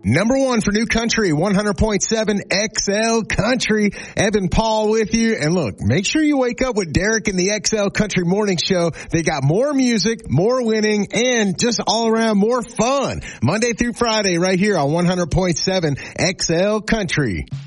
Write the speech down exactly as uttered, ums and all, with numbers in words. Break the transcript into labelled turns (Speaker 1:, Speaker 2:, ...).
Speaker 1: Number one for new country, one hundred point seven X L Country. Evan Paul with you. And look, make sure you wake up with Derek and the X L Country Morning Show. They got more music, more winning, and just all around more fun. Monday through Friday right here on one hundred point seven X L Country.